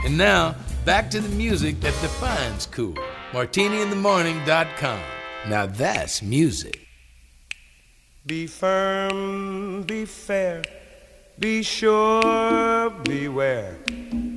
And now, back to the music that defines cool. MartiniInTheMorning.com. Now that's music. Be firm, be fair, be sure, beware.